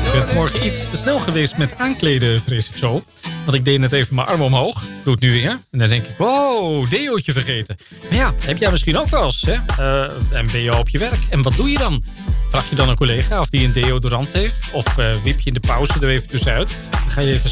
Ik ben vanmorgen iets te snel geweest met aankleden, vrees ik zo. Want ik deed net even mijn arm omhoog. Doe het nu weer. En dan denk ik, wow, deootje vergeten. Maar ja, heb jij misschien ook wel eens, hè? En ben je op je werk? En wat doe je dan? Vraag je dan een collega of die een deodorant heeft? Of wip je in de pauze er even tussenuit? Dan ga je even